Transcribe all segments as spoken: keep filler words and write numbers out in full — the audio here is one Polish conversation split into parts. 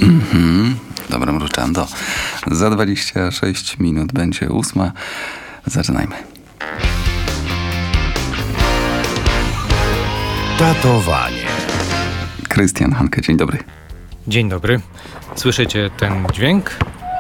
Mhm. Dobra, mruczando. Za dwadzieścia sześć minut będzie ósma. Zaczynajmy. Datowanie. Krystian Hanke, dzień dobry. Dzień dobry. Słyszycie ten dźwięk?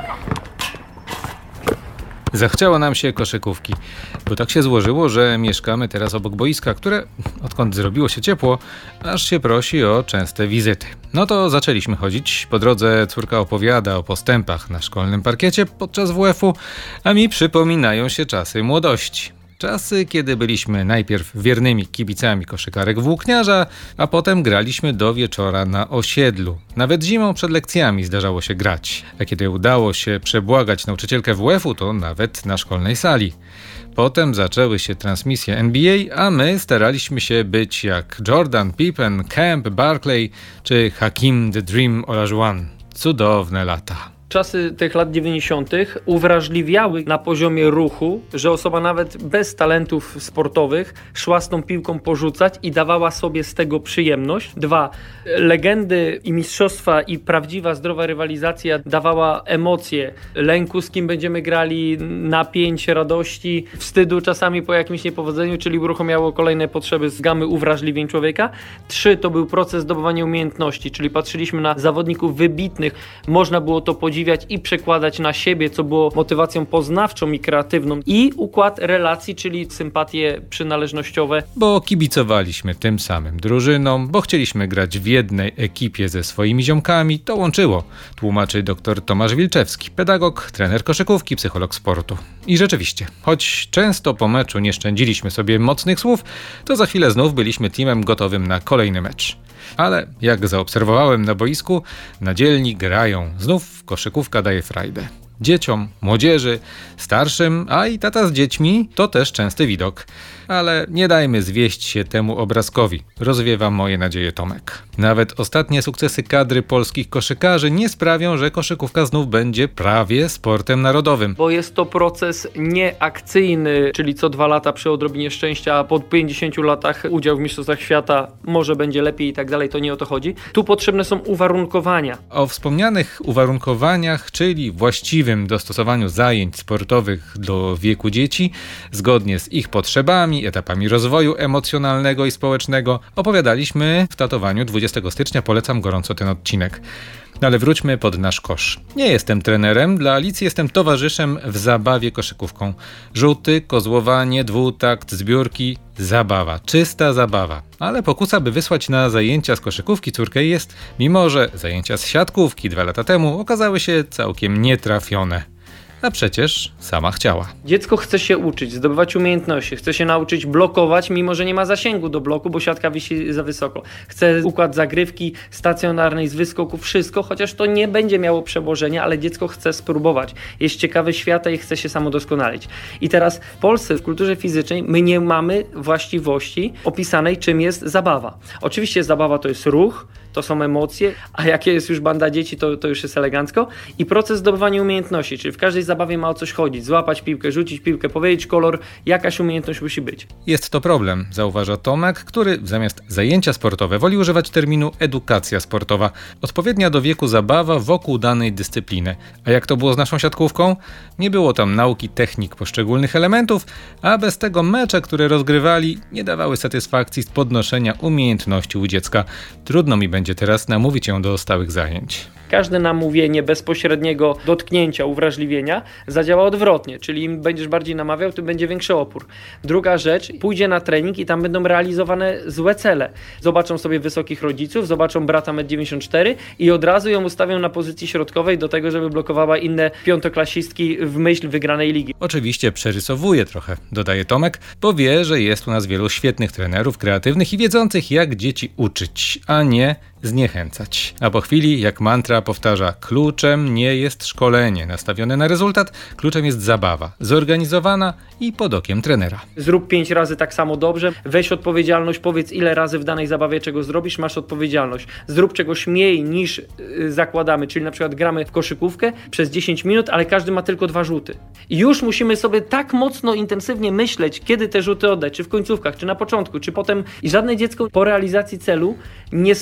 Zachciało nam się koszykówki, bo tak się złożyło, że mieszkamy teraz obok boiska, które, odkąd zrobiło się ciepło, aż się prosi o częste wizyty. No to zaczęliśmy chodzić. Po drodze córka opowiada o postępach na szkolnym parkiecie podczas W F-u, a mi przypominają się czasy młodości. Czasy, kiedy byliśmy najpierw wiernymi kibicami koszykarek włókniarza, a potem graliśmy do wieczora na osiedlu. Nawet zimą przed lekcjami zdarzało się grać. A kiedy udało się przebłagać nauczycielkę W F-u, to nawet na szkolnej sali. Potem zaczęły się transmisje N B A, a my staraliśmy się być jak Jordan, Pippen, Kemp, Barkley czy Hakim the Dream Olajuwon. Cudowne lata. Czasy tych lat dziewięćdziesiątych uwrażliwiały na poziomie ruchu, że osoba nawet bez talentów sportowych szła z tą piłką porzucać i dawała sobie z tego przyjemność. Dwa, legendy i mistrzostwa i prawdziwa, zdrowa rywalizacja dawała emocje lęku, z kim będziemy grali, napięć, radości, wstydu czasami po jakimś niepowodzeniu, czyli uruchamiało kolejne potrzeby z gamy uwrażliwień człowieka. Trzy, to był proces zdobywania umiejętności, czyli patrzyliśmy na zawodników wybitnych, można było to podziwiać i przekładać na siebie, co było motywacją poznawczą i kreatywną, i układ relacji, czyli sympatie przynależnościowe. Bo kibicowaliśmy tym samym drużynom, bo chcieliśmy grać w jednej ekipie ze swoimi ziomkami, to łączyło, tłumaczy dr Tomasz Wilczewski, pedagog, trener koszykówki, psycholog sportu. I rzeczywiście, choć często po meczu nie szczędziliśmy sobie mocnych słów, to za chwilę znów byliśmy teamem gotowym na kolejny mecz. Ale jak zaobserwowałem na boisku, na dzielni grają. Znów koszykówka daje frajdę. Dzieciom, młodzieży, starszym, a i tata z dziećmi to też częsty widok. Ale nie dajmy zwieść się temu obrazkowi, rozwiewa moje nadzieje Tomek. Nawet ostatnie sukcesy kadry polskich koszykarzy nie sprawią, że koszykówka znów będzie prawie sportem narodowym. Bo jest to proces nieakcyjny, czyli co dwa lata przy odrobinie szczęścia, a po pięćdziesięciu latach udział w Mistrzostwach Świata może będzie lepiej i tak dalej, to nie o to chodzi. Tu potrzebne są uwarunkowania. O wspomnianych uwarunkowaniach, czyli właściwym dostosowaniu zajęć sportowych do wieku dzieci, zgodnie z ich potrzebami, etapami rozwoju emocjonalnego i społecznego, opowiadaliśmy w Tatowaniu dwudziestego stycznia. Polecam gorąco ten odcinek. No ale wróćmy pod nasz kosz. Nie jestem trenerem, dla Alicji jestem towarzyszem w zabawie koszykówką. Rzuty, kozłowanie, dwutakt, zbiórki, zabawa, czysta zabawa. Ale pokusa, by wysłać na zajęcia z koszykówki córkę jest, mimo że zajęcia z siatkówki dwa lata temu okazały się całkiem nietrafione. A przecież sama chciała. Dziecko chce się uczyć, zdobywać umiejętności, chce się nauczyć blokować, mimo że nie ma zasięgu do bloku, bo siatka wisi za wysoko. Chce układ zagrywki stacjonarnej z wyskoku, wszystko, chociaż to nie będzie miało przełożenia, ale dziecko chce spróbować. Jest ciekawe świata i chce się samo doskonalić. I teraz w Polsce, w kulturze fizycznej, my nie mamy właściwości opisanej, czym jest zabawa. Oczywiście zabawa to jest ruch, to są emocje, a jakie jest już banda dzieci, to, to już jest elegancko. I proces zdobywania umiejętności, czyli w każdej zabawie ma o coś chodzić. Złapać piłkę, rzucić piłkę, powiedzieć kolor, jakaś umiejętność musi być. Jest to problem, zauważa Tomek, który zamiast zajęcia sportowe woli używać terminu edukacja sportowa. Odpowiednia do wieku zabawa wokół danej dyscypliny. A jak to było z naszą siatkówką? Nie było tam nauki technik poszczególnych elementów, a bez tego mecze, które rozgrywali, nie dawały satysfakcji z podnoszenia umiejętności u dziecka. Trudno mi będzie teraz namówić ją do stałych zajęć. Każde namówienie bezpośredniego dotknięcia, uwrażliwienia zadziała odwrotnie, czyli im będziesz bardziej namawiał, tym będzie większy opór. Druga rzecz, pójdzie na trening i tam będą realizowane złe cele. Zobaczą sobie wysokich rodziców, zobaczą brata metr dziewięćdziesiąt cztery i od razu ją ustawią na pozycji środkowej do tego, żeby blokowała inne piątoklasistki w myśl wygranej ligi. Oczywiście przerysowuje trochę, dodaje Tomek, bo wie, że jest u nas wielu świetnych trenerów kreatywnych i wiedzących, jak dzieci uczyć, a nie zniechęcać. A po chwili, jak mantra powtarza, kluczem nie jest szkolenie nastawione na rezultat, kluczem jest zabawa, zorganizowana i pod okiem trenera. Zrób pięć razy tak samo dobrze, weź odpowiedzialność, powiedz ile razy w danej zabawie czego zrobisz, masz odpowiedzialność. Zrób czegoś mniej niż yy, zakładamy, czyli na przykład gramy w koszykówkę przez dziesięć minut, ale każdy ma tylko dwa rzuty. I już musimy sobie tak mocno, intensywnie myśleć, kiedy te rzuty oddać, czy w końcówkach, czy na początku, czy potem. I żadne dziecko po realizacji celu nie skończy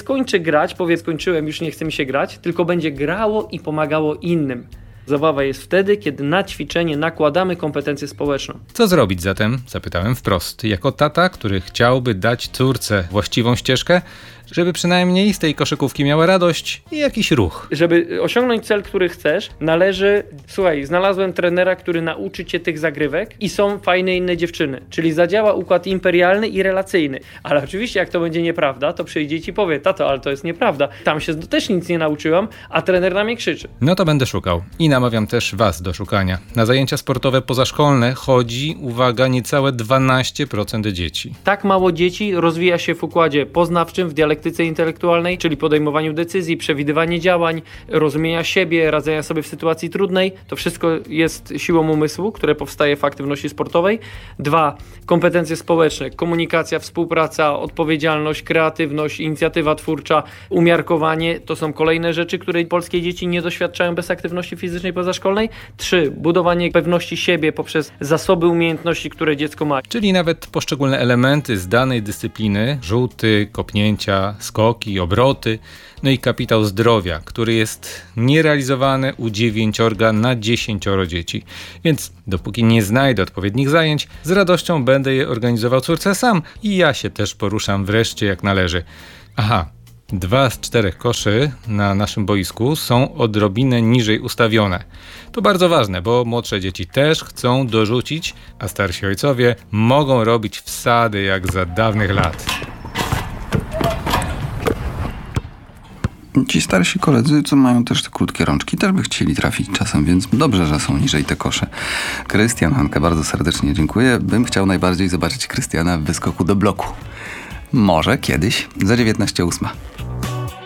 grać, powie skończyłem, już nie chce mi się grać, tylko będzie grało i pomagało innym. Zabawa jest wtedy, kiedy na ćwiczenie nakładamy kompetencję społeczną. Co zrobić zatem? Zapytałem wprost. Jako tata, który chciałby dać córce właściwą ścieżkę, żeby przynajmniej z tej koszykówki miała radość i jakiś ruch. Żeby osiągnąć cel, który chcesz, należy... Słuchaj, znalazłem trenera, który nauczy cię tych zagrywek i są fajne inne dziewczyny. Czyli zadziała układ imperialny i relacyjny. Ale oczywiście jak to będzie nieprawda, to przyjdzie i ci powie: tato, ale to jest nieprawda. Tam się też nic nie nauczyłam, a trener na mnie krzyczy. No to będę szukał. I namawiam też was do szukania. Na zajęcia sportowe pozaszkolne chodzi, uwaga, niecałe dwanaście procent dzieci. Tak mało dzieci rozwija się w układzie poznawczym, w dialektyce intelektualnej, czyli podejmowaniu decyzji, przewidywanie działań, rozumienia siebie, radzenia sobie w sytuacji trudnej. To wszystko jest siłą umysłu, które powstaje w aktywności sportowej. Dwa, kompetencje społeczne, komunikacja, współpraca, odpowiedzialność, kreatywność, inicjatywa twórcza, umiarkowanie. To są kolejne rzeczy, które polskie dzieci nie doświadczają bez aktywności fizycznej pozaszkolnej. Trzy, budowanie pewności siebie poprzez zasoby umiejętności, które dziecko ma. Czyli nawet poszczególne elementy z danej dyscypliny, rzuty, kopnięcia, skoki, obroty, no i kapitał zdrowia, który jest nierealizowany u dziewięciorga na dziesięcioro dzieci. Więc dopóki nie znajdę odpowiednich zajęć, z radością będę je organizował córce sam i ja się też poruszam wreszcie jak należy. Aha, dwa z czterech koszy na naszym boisku są odrobinę niżej ustawione. To bardzo ważne, bo młodsze dzieci też chcą dorzucić, a starsi ojcowie mogą robić wsady jak za dawnych lat. Ci starsi koledzy, co mają też te krótkie rączki, też by chcieli trafić czasem, więc dobrze, że są niżej te kosze. Krystian, Hanka, bardzo serdecznie dziękuję. Bym chciał najbardziej zobaczyć Krystiana w wyskoku do bloku. Może kiedyś, za dziewiętnaście ósma.